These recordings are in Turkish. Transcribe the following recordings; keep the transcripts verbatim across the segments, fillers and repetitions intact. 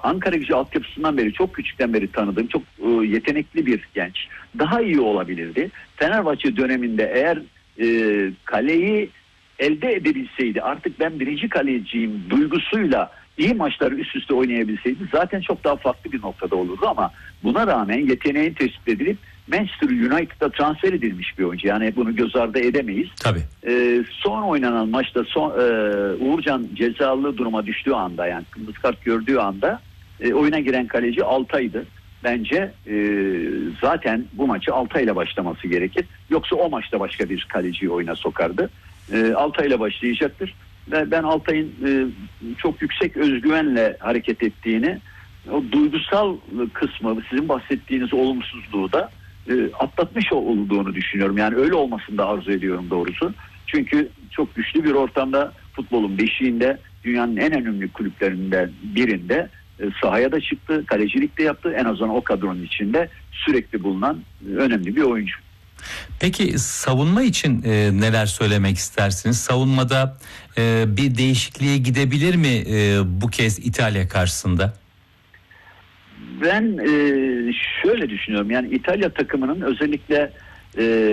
Ankaragücü altyapısından beri, çok küçükten beri tanıdığım çok e, yetenekli bir genç. Daha iyi olabilirdi. Fenerbahçe döneminde eğer e, kaleyi elde edebilseydi, artık ben birinci kaleciyim duygusuyla iyi maçları üst üste oynayabilseydi zaten çok daha farklı bir noktada olurdu, ama buna rağmen yeteneğin tespit edilip Manchester United'a transfer edilmiş bir oyuncu. Yani bunu göz ardı edemeyiz. Tabii. Ee, son oynanan maçta son, e, Uğurcan cezalı duruma düştüğü anda, yani kırmızı kart gördüğü anda e, oyuna giren kaleci Altay'dı. Bence e, zaten bu maçı Altay'la başlaması gerekir. Yoksa o maçta başka bir kaleciyi oyuna sokardı. E, Altay'la başlayacaktır. Ve ben Altay'ın e, çok yüksek özgüvenle hareket ettiğini, o duygusal kısmı, sizin bahsettiğiniz olumsuzluğu da e, atlatmış olduğunu düşünüyorum. Yani öyle olmasını da arzu ediyorum doğrusu. Çünkü çok güçlü bir ortamda, futbolun beşiğinde, dünyanın en önemli kulüplerinden birinde e, sahaya da çıktı, kalecilik de yaptı. En azından o kadronun içinde sürekli bulunan e, önemli bir oyuncu. Peki savunma için e, neler söylemek istersiniz? Savunmada e, bir değişikliğe gidebilir mi e, bu kez İtalya karşısında? Ben e, şöyle düşünüyorum. Yani İtalya takımının özellikle e,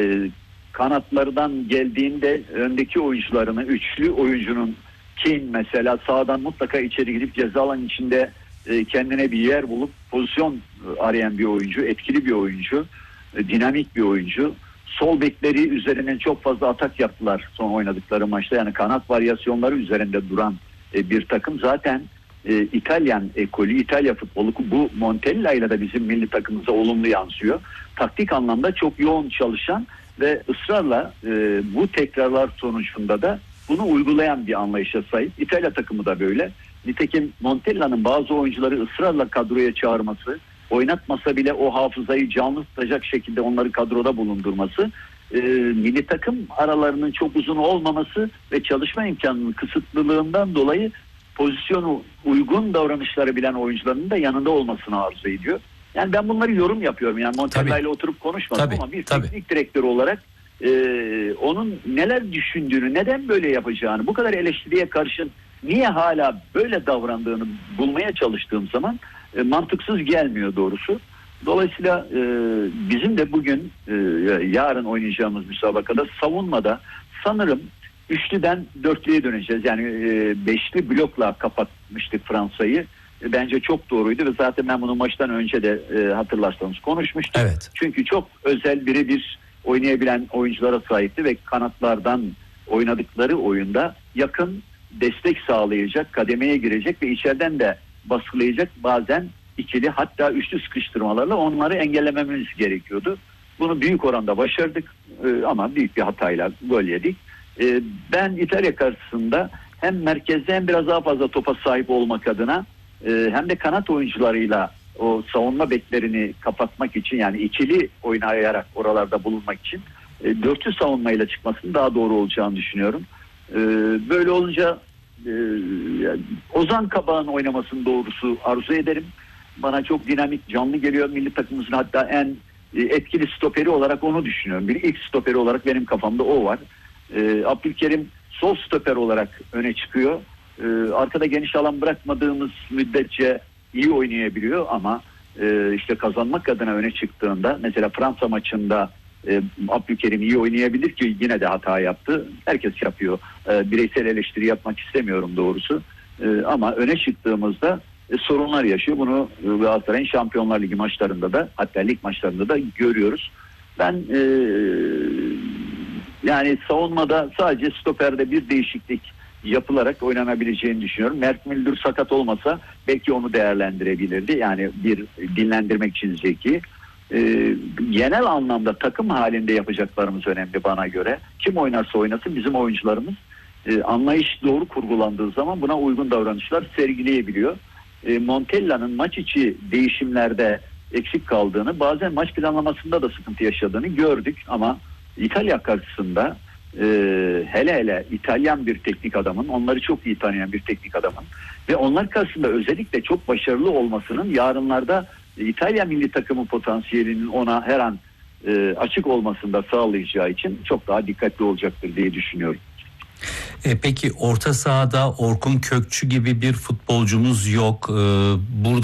kanatlardan geldiğinde öndeki oyuncularını, üçlü oyuncunun, Kane mesela sağdan mutlaka içeri gidip ceza alanının içinde e, kendine bir yer bulup pozisyon arayan bir oyuncu, etkili bir oyuncu, e, dinamik bir oyuncu. Sol bekleri üzerinden çok fazla atak yaptılar son oynadıkları maçta. Yani kanat varyasyonları üzerinde duran e, bir takım. Zaten e, İtalyan ekolü, İtalya futbolu bu Montella ile de bizim milli takımımıza olumlu yansıyor. Taktik anlamda çok yoğun çalışan ve ısrarla e, bu tekrarlar sonucunda da bunu uygulayan bir anlayışa sahip. İtalya takımı da böyle. Nitekim Montella'nın bazı oyuncuları ısrarla kadroya çağırması, oynatmasa bile o hafızayı canlı tutacak şekilde onları kadroda bulundurması, e, milli takım aralarının çok uzun olmaması ve çalışma imkanının kısıtlılığından dolayı pozisyonu uygun davranışları bilen oyuncuların da yanında olmasını arzu ediyor. Yani ben bunları yorum yapıyorum. Yani Montella ile oturup konuşmadım tabii, ama bir tabii. teknik direktör olarak e, onun neler düşündüğünü, neden böyle yapacağını, bu kadar eleştiriye karşın niye hala böyle davrandığını bulmaya çalıştığım zaman e, mantıksız gelmiyor doğrusu. Dolayısıyla e, bizim de bugün e, yarın oynayacağımız müsabakada savunmada sanırım üçlüden dörtlüye döneceğiz. Yani e, beşli blokla kapatmıştık Fransa'yı. E, bence çok doğruydu ve zaten ben bunu maçtan önce de e, hatırlarsanız konuşmuştum. Evet. Çünkü çok özel birebir oynayabilen oyunculara sahipti ve kanatlardan oynadıkları oyunda yakın destek sağlayacak, kademeye girecek ve içeriden de baskılayacak, bazen ikili hatta üçlü sıkıştırmalarla onları engellememiz gerekiyordu. Bunu büyük oranda başardık e, ama büyük bir hatayla gol yedik. E, ben İtalya karşısında hem merkezde hem biraz daha fazla topa sahip olmak adına e, hem de kanat oyuncularıyla o savunma beklerini kapatmak için, yani ikili oynayarak oralarda bulunmak için e, dörtlü savunmayla çıkmasının daha doğru olacağını düşünüyorum. E, böyle olunca e, yani Ozan Kabak'ın oynamasını doğrusu arzu ederim. Bana çok dinamik, canlı geliyor. Milli takımımızın hatta en e, etkili stoperi olarak onu düşünüyorum. Bir ilk stoperi olarak benim kafamda o var. E, Abdülkerim sol stoper olarak öne çıkıyor. E, arkada geniş alan bırakmadığımız müddetçe iyi oynayabiliyor ama e, işte kazanmak adına öne çıktığında, mesela Fransa maçında e, Abdülkerim iyi oynayabilir ki yine de hata yaptı. Herkes yapıyor. E, bireysel eleştiri yapmak istemiyorum doğrusu. E, ama öne çıktığımızda e, sorunlar yaşıyor. Bunu e, Galatasaray'ın Şampiyonlar Ligi maçlarında da, hatta lig maçlarında da görüyoruz. Ben e, yani savunmada sadece stoperde bir değişiklik yapılarak oynanabileceğini düşünüyorum. Mert Müldür sakat olmasa belki onu değerlendirebilirdi. Yani bir dinlendirmek için Zeki. Ee, genel anlamda takım halinde yapacaklarımız önemli bana göre. Kim oynarsa oynasın bizim oyuncularımız e, anlayış doğru kurgulandığı zaman buna uygun davranışlar sergileyebiliyor. E, Montella'nın maç içi değişimlerde eksik kaldığını, bazen maç planlamasında da sıkıntı yaşadığını gördük ama İtalya karşısında e, hele hele İtalyan bir teknik adamın, onları çok iyi tanıyan bir teknik adamın ve onlar karşısında özellikle çok başarılı olmasının yarınlarda İtalya milli takımı potansiyelinin ona her an e, açık olmasında sağlayacağı için çok daha dikkatli olacaktır diye düşünüyorum. E peki orta sahada Orkun Kökçü gibi bir futbolcumuz yok. E, burada